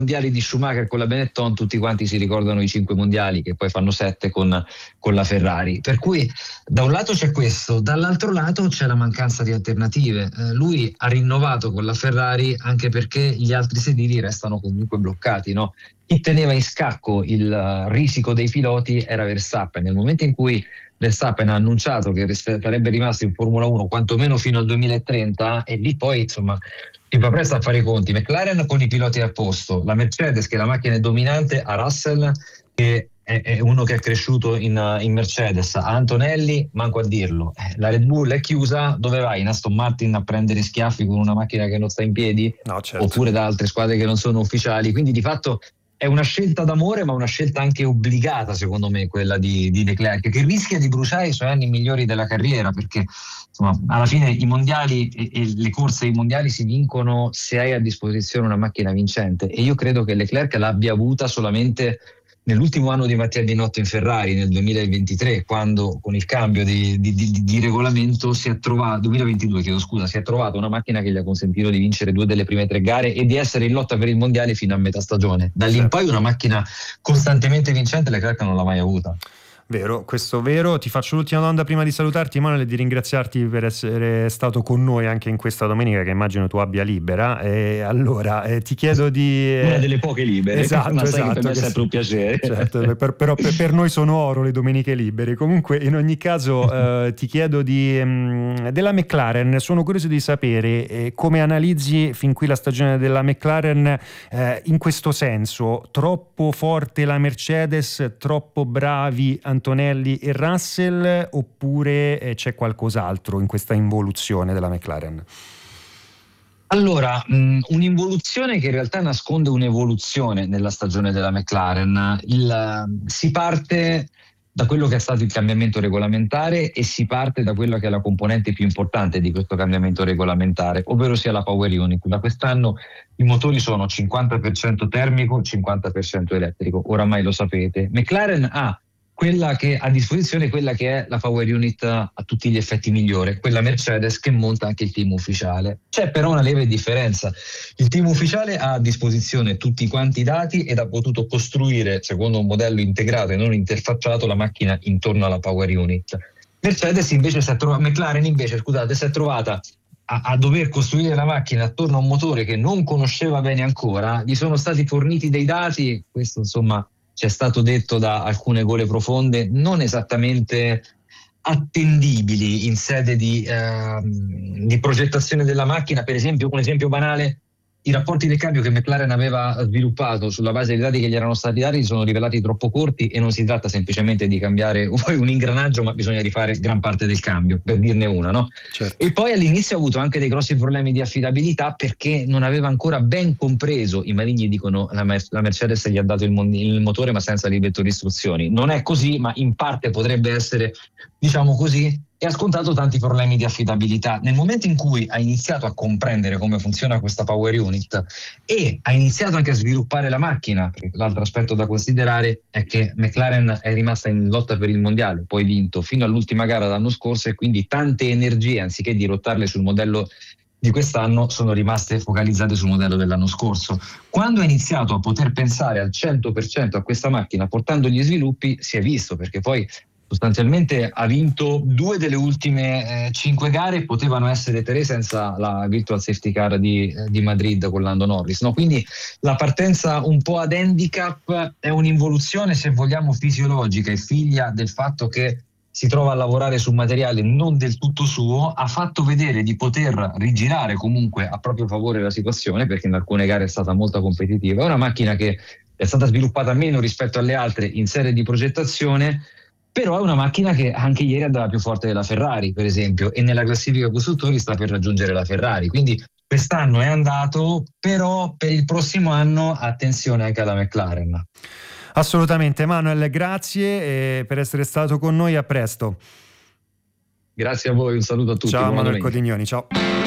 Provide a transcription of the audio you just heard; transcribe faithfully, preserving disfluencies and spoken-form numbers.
mondiali di Schumacher con la Benetton, tutti quanti si ricordano i cinque mondiali che poi fanno sette con, con la Ferrari. Per cui da un lato c'è questo, dall'altro lato c'è la mancanza di alternative. Eh, lui ha rinnovato con la Ferrari anche perché gli altri sedili restano comunque bloccati, no? Chi teneva in scacco il uh, risico dei piloti era Verstappen. Nel momento in cui Verstappen ha annunciato che sarebbe rimasto in Formula uno quantomeno fino al duemilatrenta, e lì poi insomma si fa presto a fare i conti. McLaren con i piloti a posto, la Mercedes che la macchina è dominante, a Russell che è, è uno che è cresciuto in, in Mercedes, a Antonelli manco a dirlo, eh, la Red Bull è chiusa, dove vai? In Aston Martin a prendere schiaffi con una macchina che non sta in piedi? No, certo. Oppure da altre squadre che non sono ufficiali, quindi di fatto è una scelta d'amore, ma una scelta anche obbligata, secondo me, quella di, di Leclerc, che rischia di bruciare i suoi anni migliori della carriera, perché insomma, alla fine i mondiali e, e le corse ai mondiali si vincono se hai a disposizione una macchina vincente, e io credo che Leclerc l'abbia avuta solamente nell'ultimo anno di Mattia Binotto in Ferrari, nel duemilaventitré, quando con il cambio di, di, di, di regolamento si è trovato, duemilaventidue chiedo scusa, si è trovata una macchina che gli ha consentito di vincere due delle prime tre gare e di essere in lotta per il mondiale fino a metà stagione. Da lì in poi una macchina costantemente vincente Leclerc non l'ha mai avuta. Vero, questo vero. Ti faccio l'ultima domanda prima di salutarti, Emanuele, e di ringraziarti per essere stato con noi anche in questa domenica che immagino tu abbia libera. E allora eh, ti chiedo di eh... una delle poche libere, esatto, ma esatto, sai che per me è che sempre un piacere. Certo, per, però per, per noi sono oro le domeniche libere. Comunque in ogni caso eh, ti chiedo di mh, della McLaren. Sono curioso di sapere eh, come analizzi fin qui la stagione della McLaren eh, in questo senso: troppo forte la Mercedes, troppo bravi Antonelli e Russell, oppure eh, c'è qualcos'altro in questa involuzione della McLaren? Allora, mh, un'involuzione che in realtà nasconde un'evoluzione nella stagione della McLaren. Il, si parte da quello che è stato il cambiamento regolamentare e si parte da quella che è la componente più importante di questo cambiamento regolamentare, ovvero sia la Power Unit. Da quest'anno i motori sono cinquanta per cento termico, cinquanta per cento elettrico, oramai lo sapete. McLaren ha quella che a disposizione, quella che è la Power Unit a tutti gli effetti migliore, quella Mercedes che monta anche il team ufficiale. C'è però una lieve differenza: il team ufficiale ha a disposizione tutti quanti i dati ed ha potuto costruire, secondo un modello integrato e non interfacciato, la macchina intorno alla Power Unit. Mercedes invece si è trovata, McLaren invece, scusate, si è trovata a, a dover costruire la macchina attorno a un motore che non conosceva bene ancora. Gli sono stati forniti dei dati, questo insomma ci è stato detto da alcune gole profonde, non esattamente attendibili in sede di, eh, di progettazione della macchina. Per esempio, un esempio banale: i rapporti del cambio che McLaren aveva sviluppato sulla base dei dati che gli erano stati dati sono rivelati troppo corti, e non si tratta semplicemente di cambiare un ingranaggio, ma bisogna rifare gran parte del cambio, per dirne una, no? Certo. E poi all'inizio ha avuto anche dei grossi problemi di affidabilità perché non aveva ancora ben compreso, i maligni dicono la, la Mercedes gli ha dato il, mon- il motore ma senza il libretto di istruzioni. Non è così, ma in parte potrebbe essere, diciamo così, e ha scontato tanti problemi di affidabilità. Nel momento in cui ha iniziato a comprendere come funziona questa Power Unit e ha iniziato anche a sviluppare la macchina, perché l'altro aspetto da considerare è che McLaren è rimasta in lotta per il mondiale, poi vinto fino all'ultima gara l'anno scorso, e quindi tante energie, anziché dirottarle sul modello di quest'anno, sono rimaste focalizzate sul modello dell'anno scorso. Quando ha iniziato a poter pensare al cento per cento a questa macchina portando gli sviluppi, si è visto, perché poi sostanzialmente ha vinto due delle ultime eh, cinque gare, potevano essere tre senza la virtual safety car di, eh, di Madrid con Lando Norris, no? Quindi la partenza un po' ad handicap è un'involuzione, se vogliamo, fisiologica, e figlia del fatto che si trova a lavorare su materiale non del tutto suo. Ha fatto vedere di poter rigirare comunque a proprio favore la situazione, perché in alcune gare è stata molto competitiva. È una macchina che è stata sviluppata meno rispetto alle altre in serie di progettazione, però è una macchina che anche ieri andava più forte della Ferrari, per esempio, e nella classifica costruttori sta per raggiungere la Ferrari. Quindi quest'anno è andato, però per il prossimo anno attenzione anche alla McLaren. Assolutamente. Emanuele, grazie per essere stato con noi, a presto. Grazie a voi, un saluto a tutti. Ciao Buona Emanuele domenica. Codignoni, ciao.